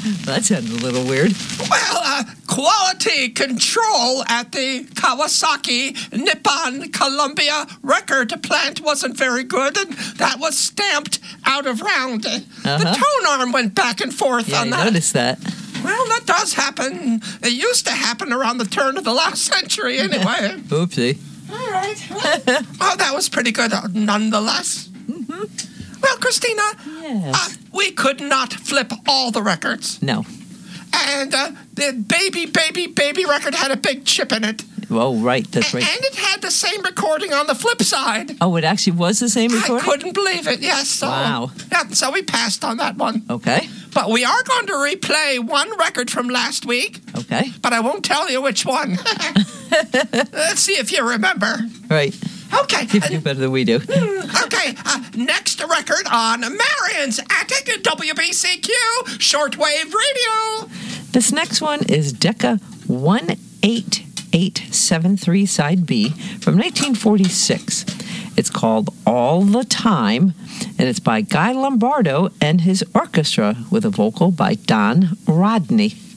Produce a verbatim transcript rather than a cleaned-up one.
That sounds a little weird. Well, uh, quality control at the Kawasaki Nippon Columbia record plant wasn't very good, and that was stamped out of round. Uh-huh. The tone arm went back and forth yeah, on I that. noticed that. Well, that does happen. It used to happen around the turn of the last century anyway. Oopsie. All right. Oh, that was pretty good uh, nonetheless. Mm-hmm. Well, Christina, yes. uh, we could not flip all the records. No. And uh, the baby, baby, baby record had a big chip in it. Oh, right. That's right. And it had the same recording on the flip side. Oh, it actually was the same recording? I couldn't believe it, yes. So, wow. Yeah, so we passed on that one. Okay. But we are going to replay one record from last week. Okay. But I won't tell you which one. Let's see if you remember. Right. Okay. You do better than we do. Okay, uh, next record on Marion's Attic, W B C Q, Shortwave Radio. This next one is Decca one eight eight seven three, Side B, from nineteen forty-six. It's called All the Time, and it's by Guy Lombardo and his orchestra with a vocal by Don Rodney.